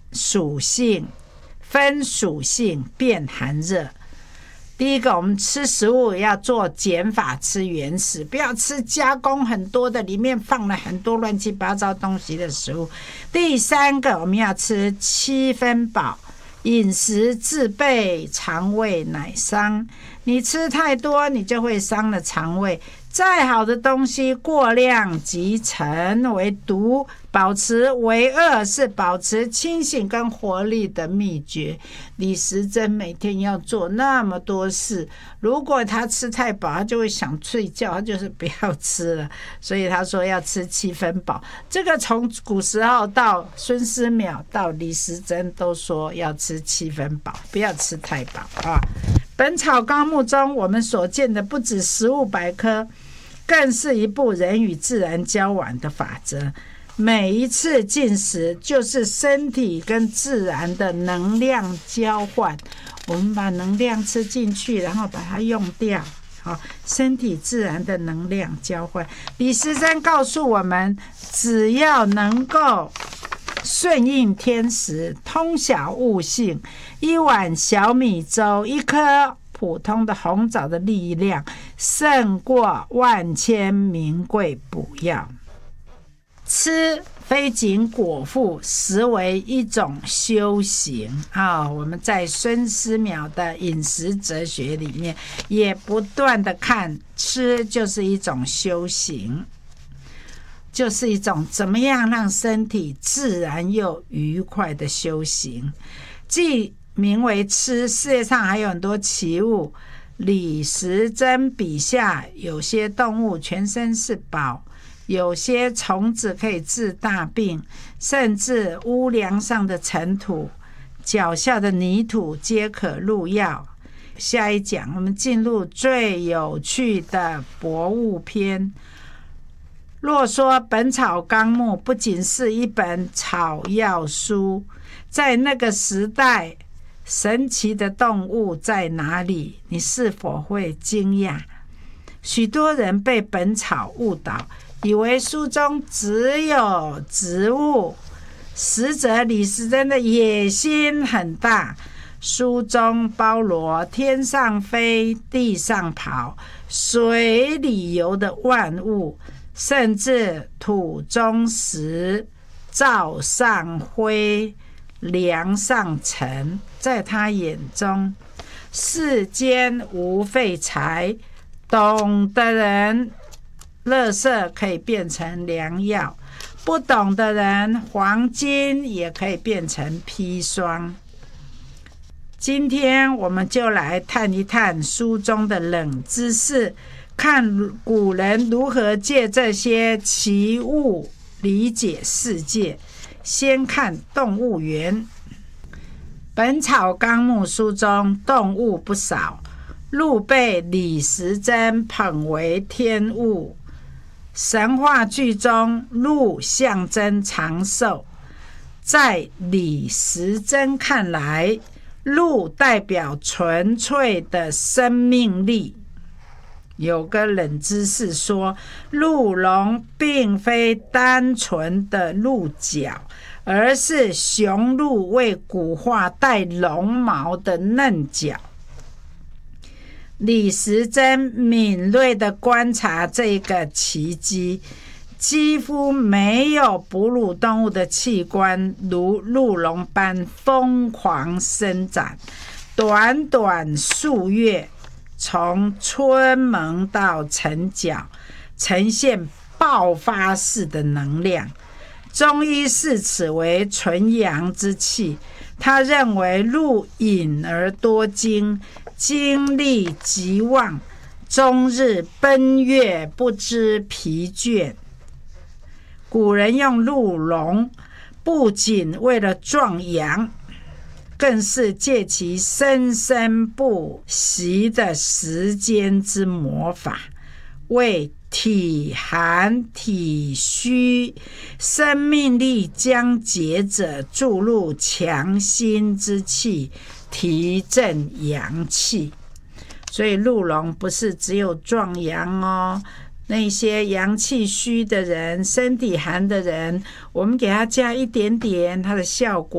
属性，分属性，变寒热。第一个，我们吃食物要做减法，吃原始，不要吃加工很多的，里面放了很多乱七八糟东西的食物。第三个，我们要吃7分饱，饮食自备，肠胃乃伤。你吃太多，你就会伤了肠胃。再好的东西，过量即成为毒，保持为恶，是保持清醒跟活力的秘诀。李时珍每天要做那么多事，如果他吃太饱，他就会想睡觉，他就是不要吃了。所以他说要吃7分饱。这个从古时候到孙思邈到李时珍都说要吃7分饱，不要吃太饱啊。本草纲目中我们所见的不止食物百科，更是一部人与自然交往的法则。每一次进食就是身体跟自然的能量交换，我们把能量吃进去，然后把它用掉，身体自然的能量交换。李时珍告诉我们，只要能够顺应天时，通晓物性，一碗小米粥，一颗普通的红枣的力量，胜过万千名贵补药。吃非仅果腹，实为一种修行我们在孙思邈的饮食哲学里面，也不断的看吃就是一种修行，就是一种怎么样让身体自然又愉快的修行。既名为吃，世界上还有很多奇物。李时珍笔下有些动物全身是宝，有些虫子可以治大病，甚至屋梁上的尘土，脚下的泥土皆可入药。下一讲我们进入最有趣的博物篇。若说本草纲目不仅是一本草药书，在那个时代神奇的动物在哪里？你是否会惊讶？许多人被本草误导，以为书中只有植物，实则李时珍的野心很大。书中包罗天上飞、地上跑、水里游的万物，甚至土中石、灶上灰、梁上尘。在他眼中，世间无废材，懂的人垃圾可以变成良药，不懂的人黄金也可以变成砒霜。今天我们就来探一探书中的冷知识，看古人如何借这些奇物理解世界。先看动物园。本草纲目书中动物不少，鹿被李时珍捧为天物。神话剧中，鹿象征长寿，在李时珍看来，鹿代表纯粹的生命力。有个冷知识说，鹿茸并非单纯的鹿角，而是雄鹿为骨化带绒毛的嫩角。李时珍敏锐地观察这个奇迹，几乎没有哺乳动物的器官如鹿茸般疯狂生长，短短数月，从春萌到成角，呈现爆发式的能量。中医视此为纯阳之气，他认为鹿隐而多精，精力极旺，终日奔月，不知疲倦。古人用鹿茸不仅为了壮阳，更是借其生生不息的时间之魔法，为体寒体虚、生命力将竭者注入强心之气，提振阳气。所以鹿茸不是只有壮阳哦，那些阳气虚的人、身体寒的人，我们给他加一点点，它的效果